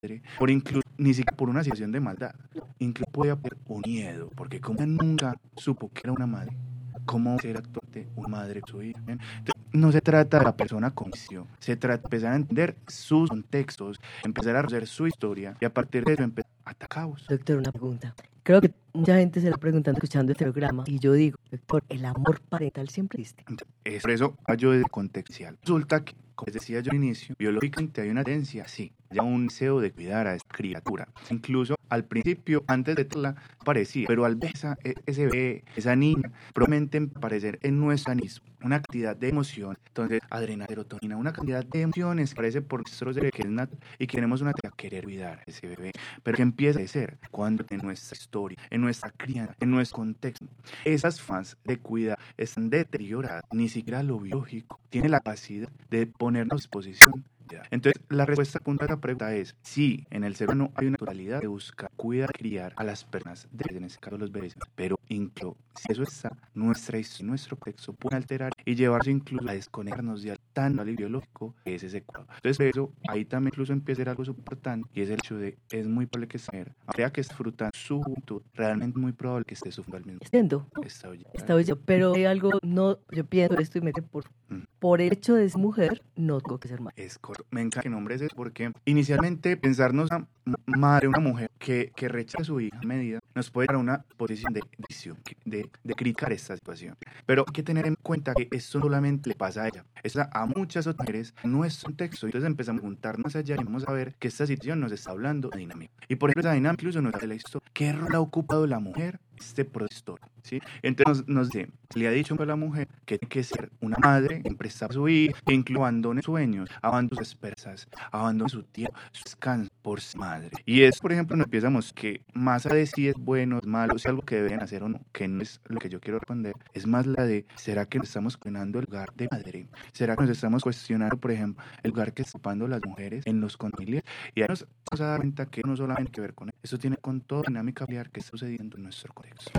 por incluso, ni siquiera por una situación de maldad, incluso puede haber un miedo, porque como ella nunca supo que era una madre, ¿cómo ser actualmente una madre con su hija? Entonces, no se trata de la persona con visión, se trata de empezar a entender sus contextos, empezar a conocer su historia y a partir de eso empezar a atacarlos. Doctor, una pregunta. Creo que mucha gente se la pregunta escuchando este programa y yo digo, doctor, ¿el amor parental siempre existe? Es por eso yo de contextual. Resulta que, como les decía yo al inicio, biológicamente hay una tendencia, sí, ya un deseo de cuidar a esta criatura. Incluso al principio, antes de tenerla, parecía, pero al ver ese bebé, esa niña, probablemente aparecer en nuestro organismo una cantidad de emociones, entonces adrenalina, serotonina, una cantidad de emociones que aparece por nuestro cerebro que es natural y queremos una tarea, querer cuidar a ese bebé, pero que empieza a ser cuando en nuestra historia, en nuestra crianza, en nuestro contexto, esas fans de cuidar están deterioradas, ni siquiera lo biológico tiene la capacidad de ponernos a disposición. Entonces, la respuesta punta de la pregunta es, sí, en el ser humano hay una naturalidad de buscar, cuidar, criar a las personas, en este caso los bebés, pero incluso, si eso está, nuestra historia, nuestro contexto puede alterar y llevarse incluso a desconectarnos de algo tan natural y biológico que es ese cuadro. Entonces, por eso, ahí también incluso empieza a ser algo súper importante y es el hecho de, es muy probable que sea que esté disfrutando su juventud, realmente muy probable que esté sufriendo al mismo tiempo. Está oyendo, pero hay algo, no, yo pienso esto y me por el hecho de ser mujer, no tengo que ser madre. Es correcto. Me encanta que nombres eso porque inicialmente pensarnos a madre, una mujer que rechaza a su hija a medida, nos puede dar una posición de decisión, de criticar esta situación. Pero hay que tener en cuenta que esto no solamente le pasa a ella, es a muchas otras mujeres en nuestro contexto. Entonces empezamos a juntarnos allá y vamos a ver que esta situación nos está hablando de dinámica. Y por ejemplo, esa dinámica incluso nos hace la historia. ¿Qué rol ha ocupado la mujer este proceso? ¿Sí? Entonces nos dice, le ha dicho a la mujer que tiene que ser una madre, emprestar a su hija, que incluso abandone sueños, abandone sus esperanzas, abandone su tiempo, su descanso por ser madre. Y eso, por ejemplo, nos empiezamos que más allá de si es bueno, es malo, si es algo que deben hacer o no, que no es lo que yo quiero responder, es más la de, ¿será que nos estamos cuestionando el lugar de madre? ¿Será que nos estamos cuestionando, por ejemplo, el lugar que están ocupando las mujeres en los familias? Y ahí nos vamos a dar cuenta que no solamente tiene que ver con eso, eso tiene con toda la dinámica familiar que está sucediendo en nuestro contexto.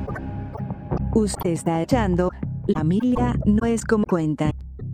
Usted está echando La Familia No Es Como Cuenta.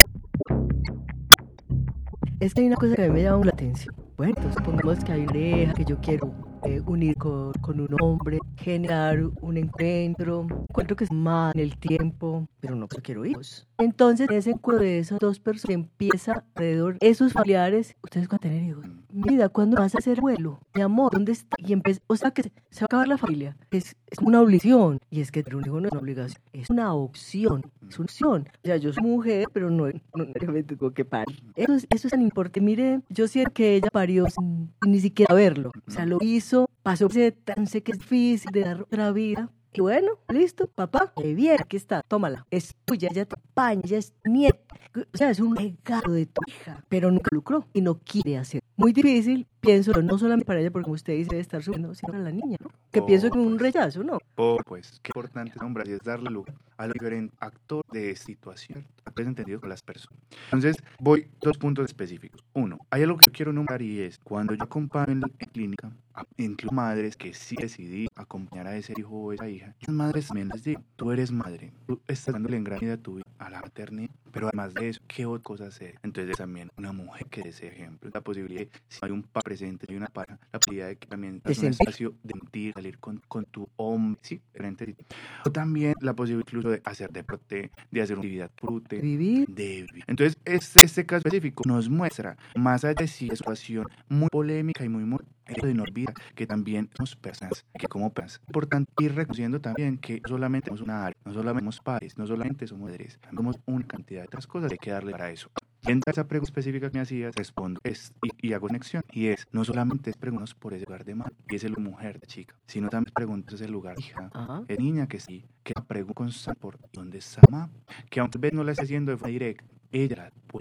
Es que hay una cosa que a mí me llama la atención. Bueno, entonces supongamos que hay una pareja que yo quiero unir con un hombre, generar un encuentro que es más en el tiempo, pero no quiero hijos. Entonces, ese encuentro de esas dos personas empieza alrededor de esos familiares. Ustedes van a tener hijos. Mi vida, ¿cuándo vas a ser abuelo? Mi amor, ¿dónde está? Y o sea que se va a acabar la familia. Es una obligación. Y es que tener un hijo no es una obligación, es una opción. Es una opción. O sea, yo soy mujer, pero no me tengo que parir. Eso es tan importante. Mire, yo siento que ella parió sin ni siquiera verlo. O sea, lo hizo, pasó ese tan sé que es difícil de dar otra vida. Y bueno, listo, papá, qué bien, aquí está, tómala. Es tuya, ya te apaña, ya es nieta. O sea, es un regalo de tu hija, pero nunca lucró y no quiere hacer. Muy difícil, pienso, no solamente para ella, porque como usted dice, debe estar sufriendo, sino para la niña, ¿no? Que pienso que es un rechazo, ¿no? Pues, qué importante nombrar y es darle lugar a los diferentes actores de situación, entendido con las personas. Entonces, voy dos puntos específicos. Uno, hay algo que yo quiero nombrar y es, cuando yo acompaño en clínica, incluso madres que sí decidí acompañar a ese hijo o esa hija, las madres también les digo, tú eres madre, tú estás dándole en gran medida a tu vida, a la maternidad, pero además de eso, ¿qué otra cosa hacer? Entonces también una mujer que desee ejemplo, la posibilidad de, si hay un padre presente y una pareja, la posibilidad de que también tengas un espacio de mentir, salir con tu hombre, sí, diferente. O también la posibilidad incluso de hacer deporte, de hacer una actividad frute, de vivir. Entonces, este caso específico nos muestra, más allá de si es una situación muy polémica y muy de no olvidar que también somos personas, que como personas, es importante ir reconociendo también que no solamente somos una área, no solamente somos padres, no solamente somos madres, somos una cantidad de otras cosas, hay que darle para eso. Y en esa pregunta específica que me hacías, respondo y hago conexión, y es, no solamente es preguntas por ese lugar de madre, y es el mujer de chica, sino también preguntas el lugar de hija, es niña que sí, que la pregunta constante por dónde está mamá, que aunque tal vez no la esté haciendo de forma directa, ella puede